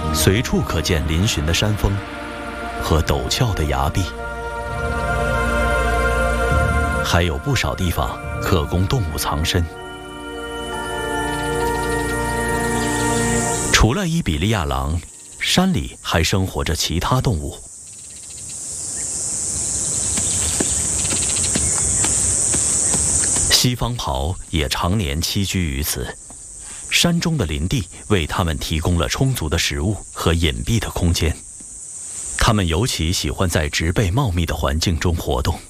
随处可见嶙峋的山峰和陡峭的崖壁，还有不少地方可供动物藏身。除了伊比利亚狼，山里还生活着其他动物。西方狍也常年栖居于此，山中的林地为它们提供了充足的食物和隐蔽的空间。它们尤其喜欢在植被茂密的环境中活动。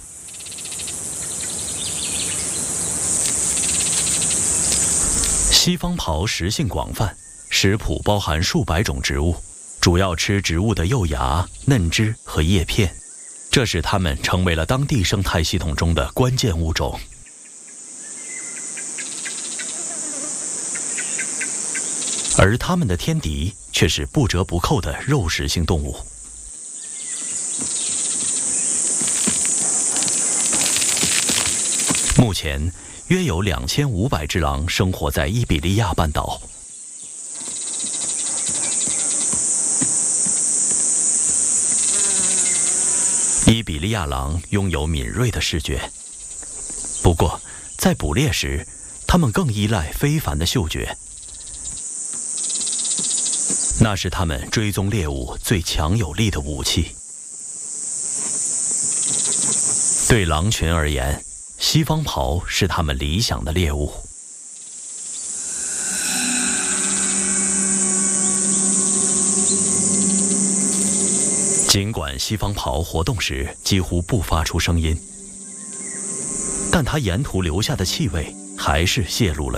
西方狍食性广泛，食谱包含数百种植物，主要吃植物的幼芽、嫩枝和叶片，这使它们成为了当地生态系统中的关键物种。而它们的天敌却是不折不扣的肉食性动物。目前约有2500只狼生活在伊比利亚半岛。伊比利亚狼拥有敏锐的视觉，不过在捕猎时，它们更依赖非凡的嗅觉，那是它们追踪猎物最强有力的武器。对狼群而言，西方狍是它们理想的猎物。尽管西方狍活动时几乎不发出声音，但它沿途留下的气味还是泄露了